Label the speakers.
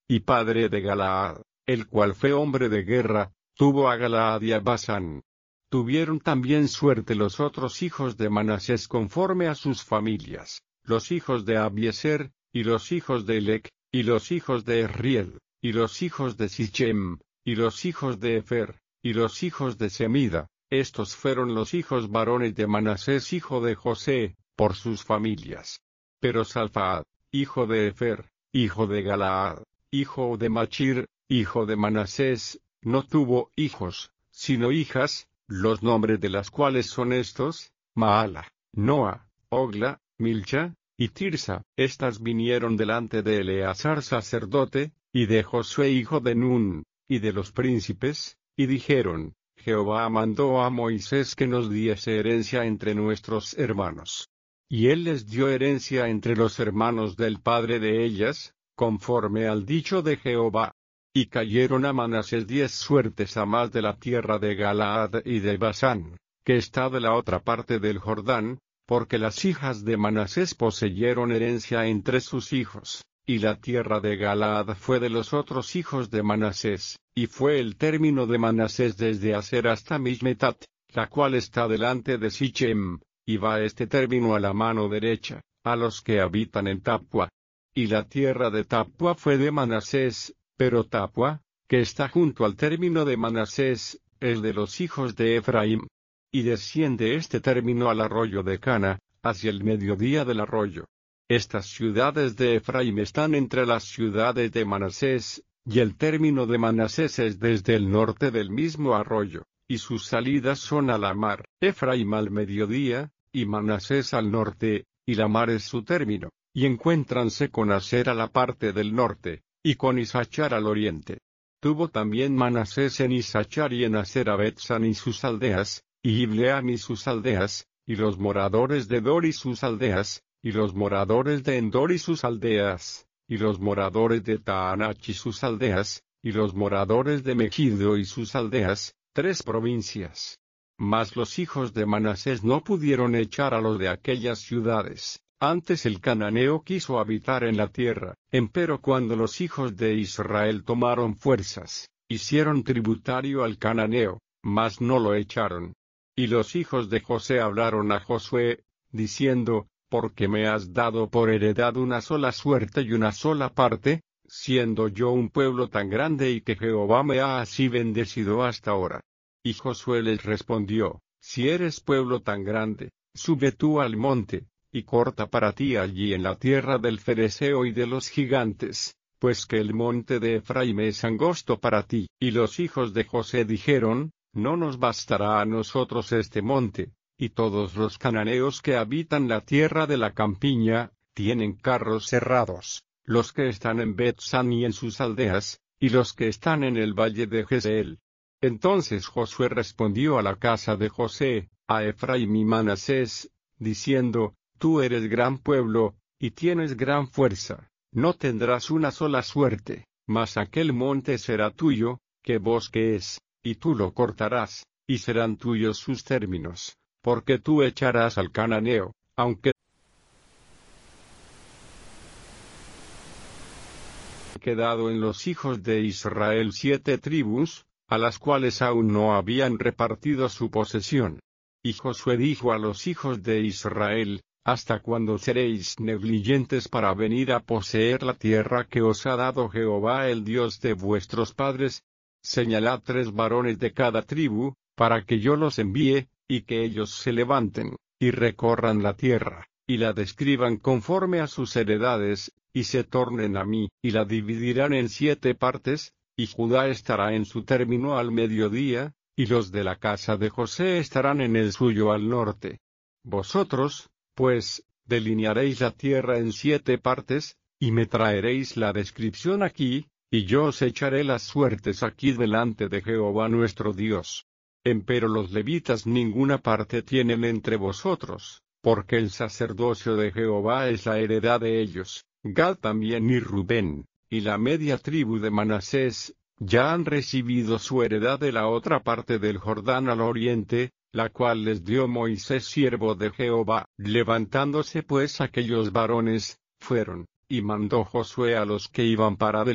Speaker 1: y padre de Galaad, el cual fue hombre de guerra, tuvo a Galaad y a Basán. Tuvieron también suerte los otros hijos de Manasés conforme a sus familias, los hijos de Abieser, y los hijos de Elec, y los hijos de Esriel, y los hijos de Sichem, y los hijos de Efer, y los hijos de Semida. Estos fueron los hijos varones de Manasés hijo de José, por sus familias. Pero Salfaad, hijo de Efer, hijo de Galaad, hijo de Machir, hijo de Manasés, no tuvo hijos, sino hijas, los nombres de las cuales son estos: Maala, Noa, Ogla, Milcha, y Tirsa. Estas vinieron delante de Eleazar sacerdote, y de Josué hijo de Nun, y de los príncipes, y dijeron: Jehová mandó a Moisés que nos diese herencia entre nuestros hermanos. Y él les dio herencia entre los hermanos del padre de ellas, conforme al dicho de Jehová. Y cayeron a Manasés 10 suertes a más de la tierra de Galaad y de Basán, que está de la otra parte del Jordán, porque las hijas de Manasés poseyeron herencia entre sus hijos, y la tierra de Galaad fue de los otros hijos de Manasés, y fue el término de Manasés desde Aser hasta Mishmetat, la cual está delante de Sichem, y va este término a la mano derecha, a los que habitan en Tapua. Y la tierra de Tapua fue de Manasés, pero Tapua, que está junto al término de Manasés, es de los hijos de Efraín. Y desciende este término al arroyo de Cana, hacia el mediodía del arroyo. Estas ciudades de Efraín están entre las ciudades de Manasés, y el término de Manasés es desde el norte del mismo arroyo, y sus salidas son a la mar, Efraín al mediodía, y Manasés al norte, y la mar es su término, y encuéntranse con Aser a la parte del norte, y con Isachar al oriente. Tuvo también Manasés en Isachar y en Aser a Betsan y sus aldeas, y Ibleam y sus aldeas, y los moradores de Dor y sus aldeas, y los moradores de Endor y sus aldeas, y los moradores de Taanach y sus aldeas, y los moradores de Megiddo y sus aldeas, 3 provincias. Mas los hijos de Manasés no pudieron echar a los de aquellas ciudades. Antes el cananeo quiso habitar en la tierra, empero cuando los hijos de Israel tomaron fuerzas, hicieron tributario al cananeo, mas no lo echaron. Y los hijos de José hablaron a Josué, diciendo: ¿Por qué me has dado por heredad una sola suerte y una sola parte, siendo yo un pueblo tan grande y que Jehová me ha así bendecido hasta ahora? Y Josué les respondió: Si eres pueblo tan grande, sube tú al monte, y corta para ti allí en la tierra del Fereseo y de los gigantes, pues que el monte de Efraín es angosto para ti. Y los hijos de José dijeron: No nos bastará a nosotros este monte, y todos los cananeos que habitan la tierra de la campiña, tienen carros cerrados, los que están en Bet-San y en sus aldeas, y los que están en el valle de Jezreel. Entonces Josué respondió a la casa de José, a Efraín y Manasés, diciendo: Tú eres gran pueblo, y tienes gran fuerza, no tendrás una sola suerte, mas aquel monte será tuyo, que bosque es, y tú lo cortarás, y serán tuyos sus términos, porque tú echarás al cananeo, aunque quedado en los hijos de Israel 7 tribus, a las cuales aún no habían repartido su posesión. Y Josué dijo a los hijos de Israel: ¿Hasta cuándo seréis negligentes para venir a poseer la tierra que os ha dado Jehová el Dios de vuestros padres? Señalad 3 varones de cada tribu, para que yo los envíe, y que ellos se levanten, y recorran la tierra, y la describan conforme a sus heredades, y se tornen a mí, y la dividirán en 7 partes, y Judá estará en su término al mediodía, y los de la casa de José estarán en el suyo al norte. Vosotros, pues, delinearéis la tierra en 7 partes, y me traeréis la descripción aquí, y yo os echaré las suertes aquí delante de Jehová nuestro Dios. Empero los levitas ninguna parte tienen entre vosotros, porque el sacerdocio de Jehová es la heredad de ellos. Gad también y Rubén, y la media tribu de Manasés, ya han recibido su heredad de la otra parte del Jordán al oriente, la cual les dio Moisés siervo de Jehová. Levantándose pues aquellos varones, fueron, y mandó Josué a los que iban para